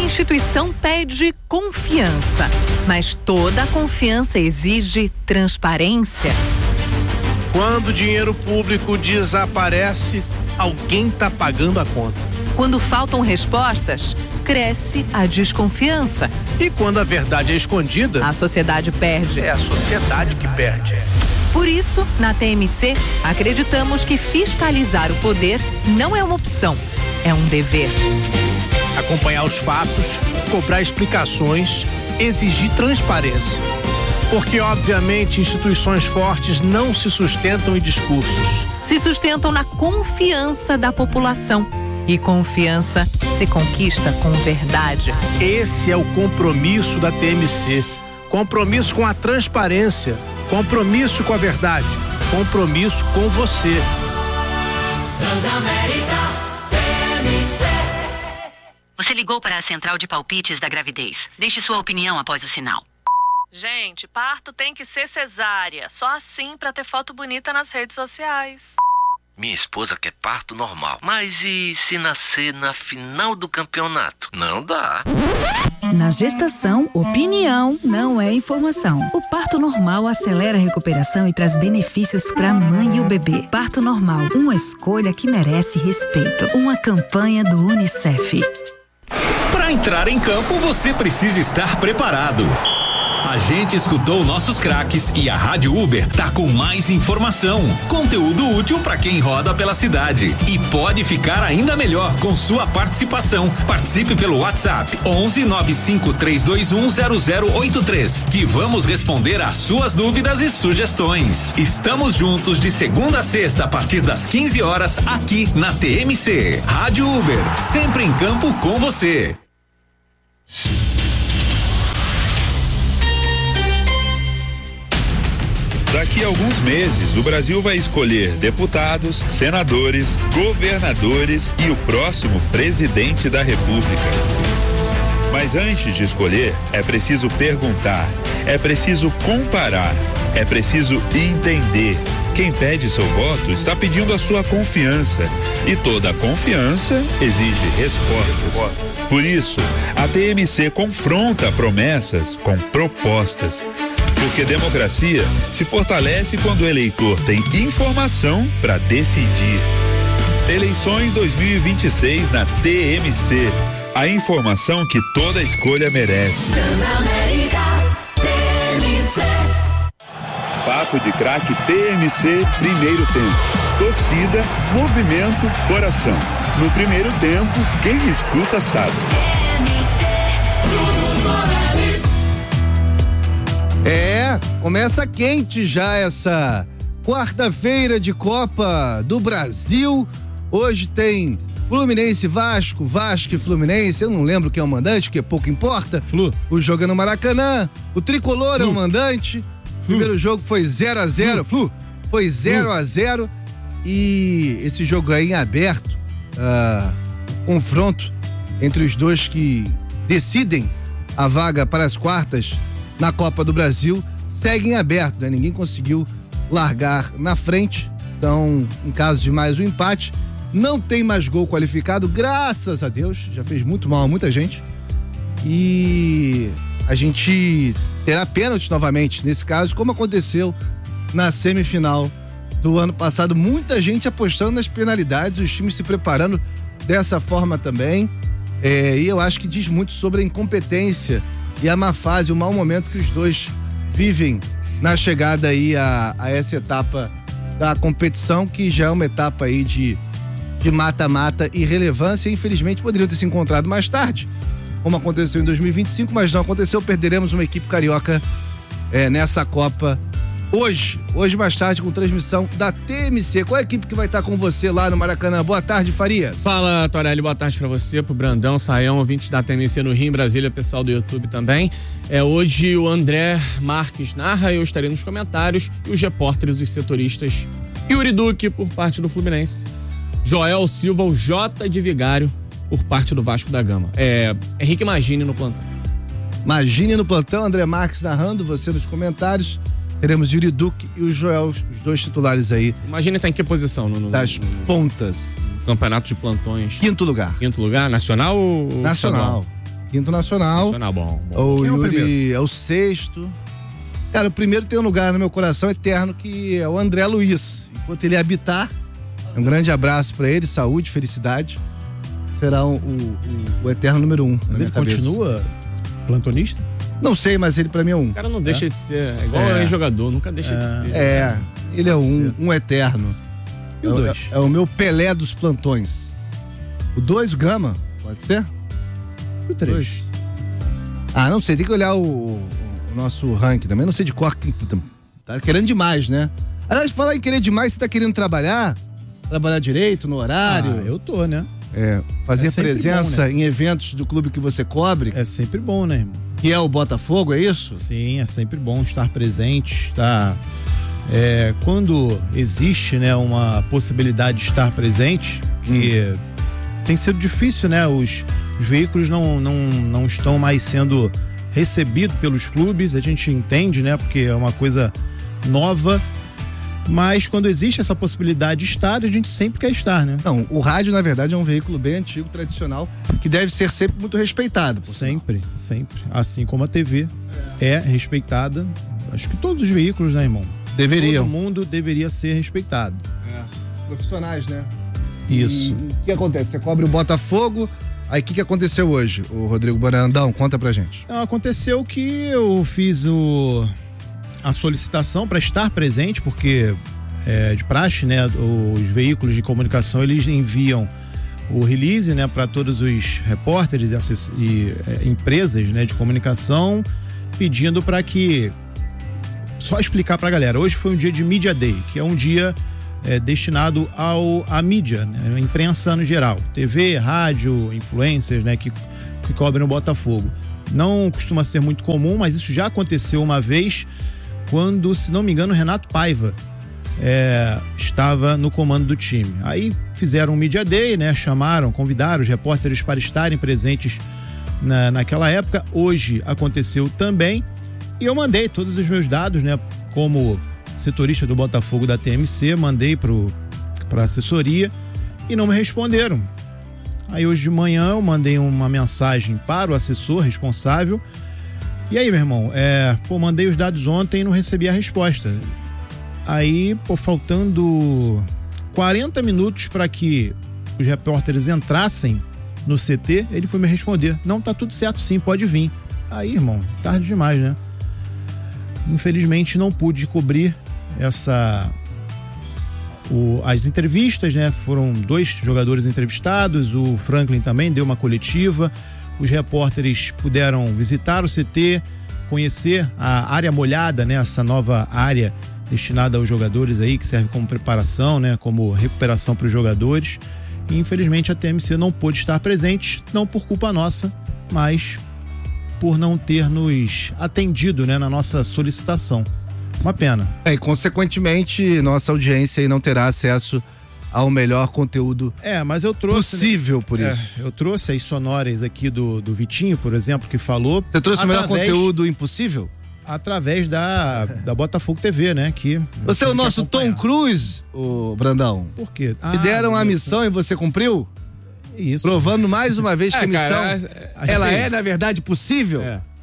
instituição pede confiança, mas toda confiança exige transparência. Quando o dinheiro público desaparece, alguém está pagando a conta. Quando faltam respostas, cresce a desconfiança. E quando a verdade é escondida, a sociedade perde. É a sociedade que perde. Por isso, na TMC, acreditamos que fiscalizar o poder não é uma opção, é um dever. Acompanhar os fatos, cobrar explicações, exigir transparência. Porque, obviamente, instituições fortes não se sustentam em discursos. Se sustentam na confiança da população. E confiança se conquista com verdade. Esse é o compromisso da TMC. Compromisso com a transparência. Compromisso com a verdade. Compromisso com você. Transamérica TMC. Você ligou para a central de palpites da gravidez. Deixe sua opinião após o sinal. Gente, parto tem que ser cesárea. Só assim pra ter foto bonita nas redes sociais. Minha esposa quer parto normal. Mas e se nascer na final do campeonato? Não dá. Na gestação, opinião não é informação. O parto normal acelera a recuperação e traz benefícios para a mãe e o bebê. Parto normal, uma escolha que merece respeito. Uma campanha do UNICEF. Para entrar em campo, você precisa estar preparado. A gente escutou nossos craques e a Rádio Uber tá com mais informação, conteúdo útil para quem roda pela cidade e pode ficar ainda melhor com sua participação. Participe pelo WhatsApp 11 95321 0083 que vamos responder às suas dúvidas e sugestões. Estamos juntos de segunda a sexta a partir das 15 horas aqui na TMC. Rádio Uber, sempre em campo com você. Daqui a alguns meses, o Brasil vai escolher deputados, senadores, governadores e o próximo presidente da República. Mas antes de escolher, é preciso perguntar, é preciso comparar, é preciso entender. Quem pede seu voto está pedindo a sua confiança. E toda confiança exige resposta. Por isso, a TMC confronta promessas com propostas. Porque democracia se fortalece quando o eleitor tem informação para decidir. Eleições 2026 na TMC. A informação que toda escolha merece. Papo de craque TMC, primeiro tempo. Torcida, movimento, coração. No primeiro tempo, quem escuta sabe. Começa quente já essa quarta-feira de Copa do Brasil. Hoje tem Fluminense e Vasco, Vasco e Fluminense. Eu não lembro quem é o mandante, que pouco importa. O jogo é no Maracanã. O Tricolor é o mandante. O primeiro jogo foi 0-0. Foi 0-0. E esse jogo aí em aberto, confronto entre os dois que decidem a vaga para as quartas na Copa do Brasil, segue em aberto, né? Ninguém conseguiu largar na frente. Então, em caso de mais um empate, não tem mais gol qualificado, graças a Deus. Já fez muito mal a muita gente. E a gente terá pênalti novamente, nesse caso, como aconteceu na semifinal do ano passado. Muita gente apostando nas penalidades, os times se preparando dessa forma também. E eu acho que diz muito sobre a incompetência e a má fase, o mau momento que os dois vivem na chegada aí a essa etapa da competição, que já é uma etapa aí de mata-mata e relevância. Infelizmente poderiam ter se encontrado mais tarde, como aconteceu em 2025, mas não aconteceu. Perderemos uma equipe carioca nessa Copa hoje mais tarde, com transmissão da TMC. Qual é a equipe que vai estar com você lá no Maracanã? Boa tarde, Farias. Fala, Torelli, boa tarde pra você, pro Brandão, Saião, ouvintes da TMC no Rio, em Brasília, pessoal do YouTube também. Hoje o André Marques narra, eu estarei nos comentários, e os repórteres, os setoristas, Yuri Duque por parte do Fluminense, Joel Silva, o J de Vigário por parte do Vasco da Gama. Henrique Magini no plantão. Magini no plantão, André Marques narrando, você nos comentários. Teremos Yuri Duque e o Joel, os dois titulares aí. Imagina tá em que posição? Das pontas. Campeonato de plantões. Quinto lugar. Nacional ou nacional? Quinto nacional. Nacional, bom. O Quem é o Yuri primeiro? é o sexto. Cara, o primeiro tem um lugar no meu coração eterno, que é o André Luiz. Enquanto ele habitar, um grande abraço pra ele, saúde, felicidade. Será o eterno número 1. Mas ele continua plantonista? Não sei, mas ele pra mim é um. O cara não deixa de ser, igual jogador, nunca deixa de ser. Ele é um eterno. E o 2? É o meu Pelé dos plantões. O 2, o Gama, pode ser? E o 3? Ah, não sei, tem que olhar o nosso ranking também. Não sei de cor, tá querendo demais, né? Aliás, falar em querer demais, você tá querendo trabalhar direito, no horário. Eu tô, né? Fazer presença bom, né? em eventos do clube que você cobre. É sempre bom, né, irmão? Que é o Botafogo, é isso? Sim, é sempre bom estar presente, estar... quando existe, né, uma possibilidade de estar presente, que tem sido difícil, né? Os veículos não estão mais sendo recebidos pelos clubes, a gente entende, né? Porque é uma coisa nova, mas quando existe essa possibilidade de estar, a gente sempre quer estar, né? Não, o rádio, na verdade, é um veículo bem antigo, tradicional, que deve ser sempre muito respeitado. Sempre. Assim como a TV é respeitada. Acho que todos os veículos, né, irmão? Deveriam. Todo mundo deveria ser respeitado. Profissionais, né? Isso. E o que acontece? Você cobre o Botafogo, aí o que aconteceu hoje, o Rodrigo Brandão? Conta pra gente. Não, aconteceu que eu fiz a solicitação para estar presente, porque de praxe, né, os veículos de comunicação, eles enviam o release, né, para todos os repórteres e empresas, né, de comunicação, pedindo para que... Só explicar pra galera, hoje foi um dia de Media Day, que é um dia destinado à mídia, né, a imprensa no geral, TV, rádio, influencers, né, que cobrem o Botafogo. Não costuma ser muito comum, mas isso já aconteceu uma vez, quando, se não me engano, Renato Paiva estava no comando do time. Aí fizeram um Media Day, né, convidaram os repórteres para estarem presentes naquela época. Hoje aconteceu também, e eu mandei todos os meus dados, né, como setorista do Botafogo da TMC, mandei para assessoria e não me responderam. Aí hoje de manhã eu mandei uma mensagem para o assessor responsável. E aí, meu irmão, mandei os dados ontem e não recebi a resposta. Aí, faltando 40 minutos para que os repórteres entrassem no CT, ele foi me responder: não, tá tudo certo sim, pode vir. Aí, irmão, tarde demais, né? Infelizmente não pude cobrir as entrevistas, né? Foram 2 jogadores entrevistados, o Franklin também deu uma coletiva, os repórteres puderam visitar o CT, conhecer a área molhada, né? Essa nova área destinada aos jogadores aí, que serve como preparação, né? Como recuperação para os jogadores. E infelizmente a TMC não pôde estar presente, não por culpa nossa, mas por não ter nos atendido, né, na nossa solicitação. Uma pena. E consequentemente nossa audiência aí não terá acesso ao melhor conteúdo mas eu trouxe, possível, né? Por isso. Eu trouxe as sonoras aqui do Vitinho, por exemplo, que falou. Você trouxe o melhor conteúdo impossível? Através da Botafogo TV, né? Que você é o nosso Tom Cruise, o Brandão. Por quê? Te deram a missão e você cumpriu? Isso. Provando mais uma vez que a missão, ela assim, na verdade, possível?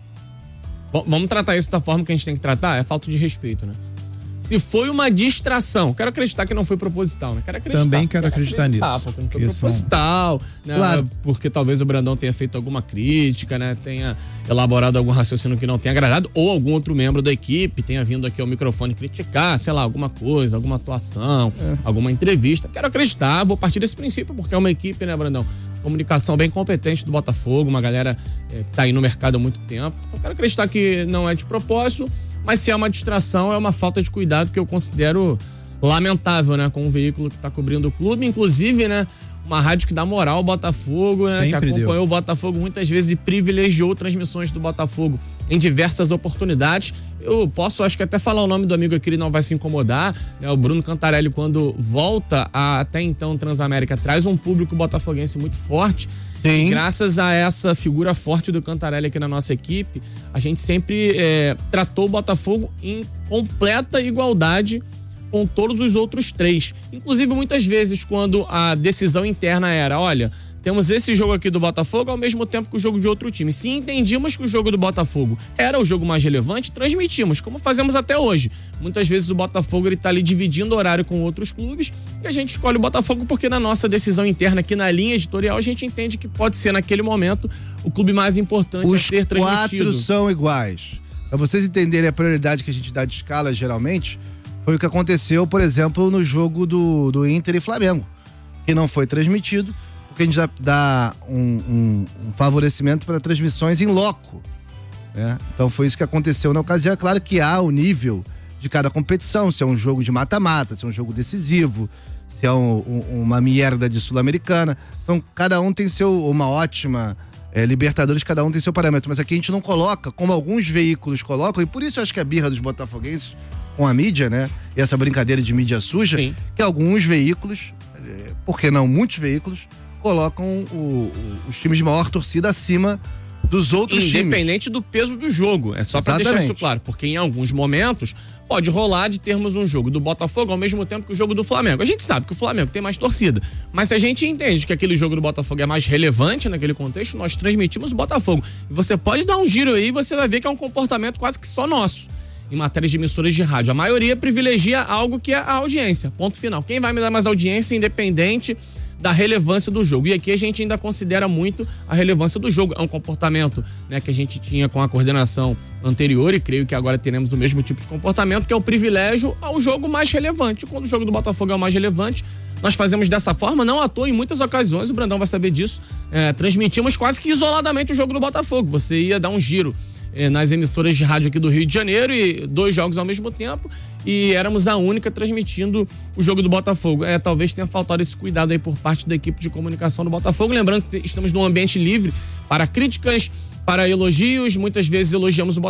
Vamos tratar isso da forma que a gente tem que tratar? É falta de respeito, né? Se foi uma distração, quero acreditar que não foi proposital, né? Também quero acreditar nisso. Porque não foi proposital, né? Claro. Porque talvez o Brandão tenha feito alguma crítica, né? Tenha elaborado algum raciocínio que não tenha agradado, ou algum outro membro da equipe tenha vindo aqui ao microfone criticar, sei lá, alguma coisa, alguma atuação, alguma entrevista. Quero acreditar, vou partir desse princípio, porque é uma equipe, né, Brandão, de comunicação bem competente do Botafogo, uma galera que tá aí no mercado há muito tempo. Eu quero acreditar que não é de propósito, mas se é uma distração, é uma falta de cuidado que eu considero lamentável, né? Com um veículo que tá cobrindo o clube, inclusive, né? Uma rádio que dá moral ao Botafogo, né? Que acompanhou o Botafogo muitas vezes e privilegiou transmissões do Botafogo em diversas oportunidades. Eu posso, acho que até falar o nome do amigo aqui, ele não vai se incomodar, né? O Bruno Cantarelli, quando volta até então Transamérica, traz um público botafoguense muito forte. Sim. Graças a essa figura forte do Cantarelli aqui na nossa equipe, a gente sempre tratou o Botafogo em completa igualdade com todos os outros 3. Inclusive, muitas vezes, quando a decisão interna era, olha, temos esse jogo aqui do Botafogo ao mesmo tempo que o jogo de outro time. Se entendíamos que o jogo do Botafogo era o jogo mais relevante, transmitimos, como fazemos até hoje. Muitas vezes o Botafogo ele tá ali dividindo horário com outros clubes e a gente escolhe o Botafogo porque na nossa decisão interna aqui na linha editorial a gente entende que pode ser naquele momento o clube mais importante a ser transmitido. Os 4 são iguais. Para vocês entenderem a prioridade que a gente dá de escala geralmente, foi o que aconteceu, por exemplo, no jogo do Inter e Flamengo, que não foi transmitido, porque a gente já dá um favorecimento para transmissões em loco, né? Então foi isso que aconteceu na ocasião. É claro que há o nível de cada competição, se é um jogo de mata-mata, se é um jogo decisivo, se é uma merda de Sul-Americana. Então, cada um tem uma ótima Libertadores, cada um tem seu parâmetro. Mas aqui a gente não coloca, como alguns veículos colocam, e por isso eu acho que a birra dos botafoguenses com a mídia, né? E essa brincadeira de mídia suja, sim, que alguns veículos, por que não muitos veículos, colocam os times de maior torcida acima dos outros times. Independente do peso do jogo. É só para deixar isso claro. Porque em alguns momentos pode rolar de termos um jogo do Botafogo ao mesmo tempo que o jogo do Flamengo. A gente sabe que o Flamengo tem mais torcida. Mas se a gente entende que aquele jogo do Botafogo é mais relevante naquele contexto, nós transmitimos o Botafogo. E você pode dar um giro aí e você vai ver que é um comportamento quase que só nosso. Em matéria de emissoras de rádio. A maioria privilegia algo que é a audiência. Ponto final. Quem vai me dar mais audiência, independente da relevância do jogo. E aqui a gente ainda considera muito a relevância do jogo. É um comportamento, né, que a gente tinha com a coordenação anterior e creio que agora teremos o mesmo tipo de comportamento, que é o privilégio ao jogo mais relevante. Quando o jogo do Botafogo é o mais relevante, nós fazemos dessa forma, não à toa, em muitas ocasiões, o Brandão vai saber disso, transmitimos quase que isoladamente o jogo do Botafogo. Você ia dar um giro nas emissoras de rádio aqui do Rio de Janeiro e 2 jogos ao mesmo tempo e éramos a única transmitindo o jogo do Botafogo. Talvez tenha faltado esse cuidado aí por parte da equipe de comunicação do Botafogo. Lembrando que estamos num ambiente livre para críticas, para elogios, muitas vezes elogiamos o Botafogo